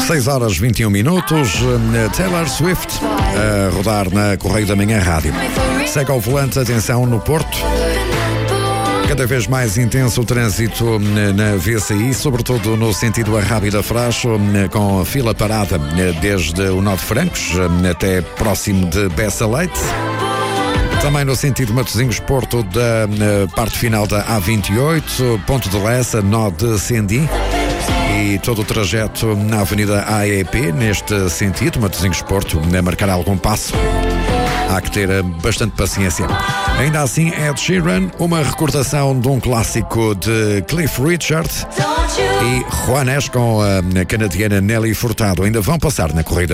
6 horas 21 minutos, Taylor Swift a rodar na Correio da Manhã Rádio. Segue ao volante, atenção no Porto. Cada vez mais intenso o trânsito na VCI, sobretudo no sentido Arrábida-Freixo, com fila parada desde o Nó de Francos até próximo de Bessa Leite. Também no sentido Matosinhos-Porto, da parte final da A28, Ponte de Lessa, Nó de Sendim. E todo o trajeto na Avenida AEP, neste sentido, Matosinhos-Porto, a marcar algum passo. Há que ter bastante paciência. Ainda assim, Ed Sheeran, uma recordação de um clássico de Cliff Richard e Juanes com a canadiana Nelly Furtado. Ainda vão passar na corrida.